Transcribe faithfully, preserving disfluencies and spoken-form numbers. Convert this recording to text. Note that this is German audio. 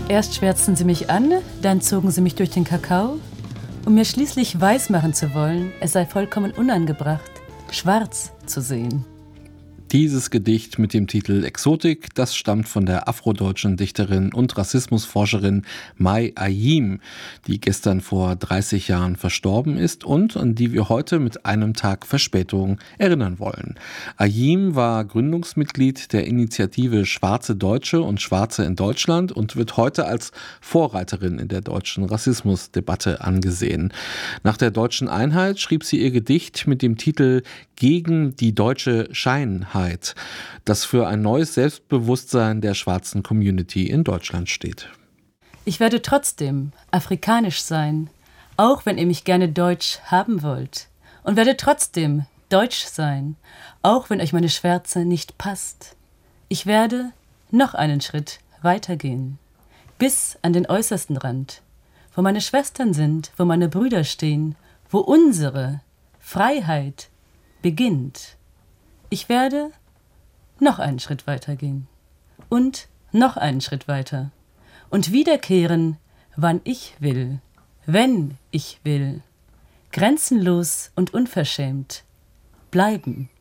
Erst schwärzten sie mich an, dann zogen sie mich durch den Kakao, um mir schließlich weismachen zu wollen, es sei vollkommen unangebracht, schwarz zu sehen. Dieses Gedicht mit dem Titel Exotik, das stammt von der afrodeutschen Dichterin und Rassismusforscherin Mai Ayim, die gestern vor dreißig Jahren verstorben ist und an die wir heute mit einem Tag Verspätung erinnern wollen. Ayim war Gründungsmitglied der Initiative Schwarze Deutsche und Schwarze in Deutschland und wird heute als Vorreiterin in der deutschen Rassismusdebatte angesehen. Nach der deutschen Einheit schrieb sie ihr Gedicht mit dem Titel Gegen die deutsche Scheinheit, das für ein neues Selbstbewusstsein der schwarzen Community in Deutschland steht. Ich werde trotzdem afrikanisch sein, auch wenn ihr mich gerne deutsch haben wollt. Und werde trotzdem deutsch sein, auch wenn euch meine Schwärze nicht passt. Ich werde noch einen Schritt weitergehen, bis an den äußersten Rand, wo meine Schwestern sind, wo meine Brüder stehen, wo unsere Freiheit beginnt. Ich werde noch einen Schritt weiter gehen und noch einen Schritt weiter und wiederkehren, wann ich will, wenn ich will, grenzenlos und unverschämt bleiben.